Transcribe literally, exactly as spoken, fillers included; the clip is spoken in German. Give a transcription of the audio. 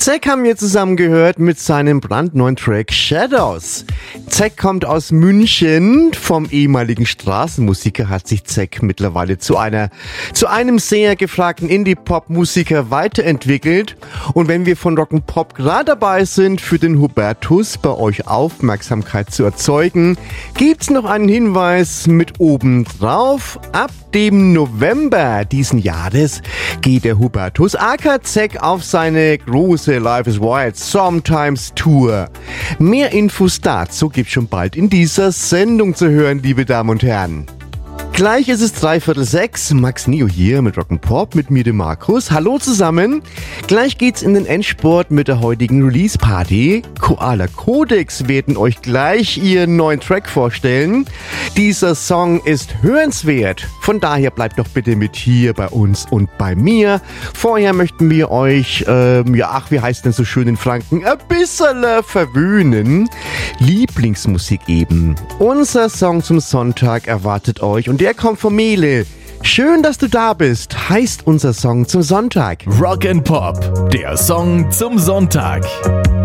Zack haben wir zusammen gehört mit seinem brandneuen Track Shadows. Zack kommt aus München. Vom ehemaligen Straßenmusiker hat sich Zack mittlerweile zu einer, zu einem sehr gefragten Indie-Pop-Musiker weiterentwickelt. Und wenn wir von Rock'n'Pop gerade dabei sind, für den Hubertus bei euch Aufmerksamkeit zu erzeugen, gibt's noch einen Hinweis mit oben drauf. Ab dem November diesen Jahres geht der Hubertus aka Zack auf seine große Life is Wild Sometimes Tour. Mehr Infos dazu gibt's schon bald in dieser Sendung zu hören, liebe Damen und Herren. Gleich ist es dreiviertel sechs, Max Neo hier mit Rock'n'Pop, mit mir dem Markus. Hallo zusammen. Gleich geht's in den Endspurt mit der heutigen Release-Party. Koala Codex werden euch gleich ihren neuen Track vorstellen. Dieser Song ist hörenswert. Von daher bleibt doch bitte mit hier bei uns und bei mir. Vorher möchten wir euch, ähm, ja ach, wie heißt denn so schön in Franken, ein bisschen verwöhnen. Lieblingsmusik eben. Unser Song zum Sonntag erwartet euch und der kommt von Mele. Schön, dass du da bist, heißt unser Song zum Sonntag. Rock'n'Pop, der Song zum Sonntag.